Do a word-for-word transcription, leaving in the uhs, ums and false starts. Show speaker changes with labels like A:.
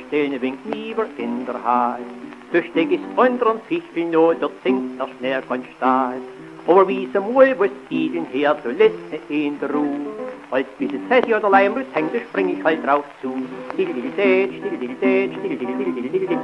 A: stehen winkt lieber in der Haas. Du steckst unter und Fichteln, no, dort singt der Schnee konstant. Aber wie sie mal was Tiden her, so lässt sie in der Ruhe. Als bis es heißt, ja, der Leimrüst hängt, da spring ich halt drauf zu.